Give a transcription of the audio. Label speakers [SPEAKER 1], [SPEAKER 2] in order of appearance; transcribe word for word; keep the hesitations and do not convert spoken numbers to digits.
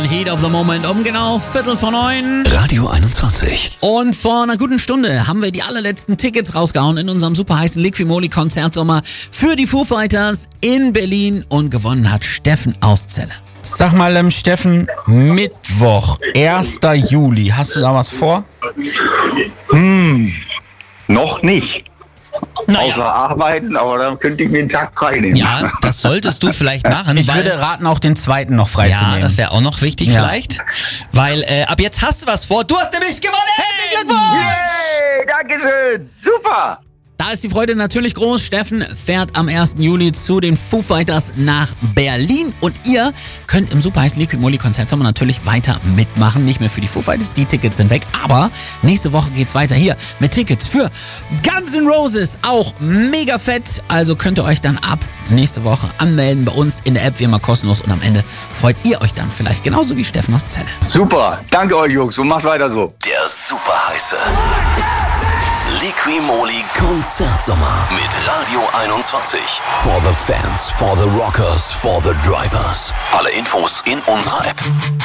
[SPEAKER 1] Heat of the Moment um genau Viertel vor neun.
[SPEAKER 2] Radio einundzwanzig.
[SPEAKER 1] Und vor einer guten Stunde haben wir die allerletzten Tickets rausgehauen in unserem super heißen Liquimoli Konzertsommer für die Foo Fighters in Berlin und gewonnen hat Steffen aus Celle.
[SPEAKER 3] Sag mal, ähm, Steffen, Mittwoch, erster Juli, hast du da was vor?
[SPEAKER 4] Hm, noch nicht.
[SPEAKER 1] Naja.
[SPEAKER 4] Außer arbeiten, aber dann könnte ich mir einen Tag frei nehmen.
[SPEAKER 1] Ja, das solltest du vielleicht machen.
[SPEAKER 3] Ich
[SPEAKER 1] weil,
[SPEAKER 3] würde raten, auch den zweiten noch
[SPEAKER 1] ja,
[SPEAKER 3] freizunehmen.
[SPEAKER 1] das wäre auch noch wichtig
[SPEAKER 3] Ja.
[SPEAKER 1] vielleicht. Weil äh, ab jetzt hast du was vor. Du hast nämlich gewonnen! Hey,
[SPEAKER 4] Yay, Dankeschön, super.
[SPEAKER 1] Da ist die Freude natürlich groß. Steffen fährt am ersten Juli zu den Foo Fighters nach Berlin. Und ihr könnt im super heißen Liquimoli Konzertsommer natürlich weiter mitmachen. Nicht mehr für die Foo Fighters, die Tickets sind weg. Aber nächste Woche geht's weiter hier mit Tickets für Guns N' Roses. Auch mega fett. Also könnt ihr euch dann ab nächste Woche anmelden bei uns in der App, wie immer kostenlos. Und am Ende freut ihr euch dann vielleicht genauso wie Steffen aus Celle.
[SPEAKER 4] Super, danke euch Jungs und macht weiter so.
[SPEAKER 2] Der super heiße Liquimoli Konzertsommer mit Radio einundzwanzig. For the fans, for the rockers, for the drivers. Alle Infos in unserer App.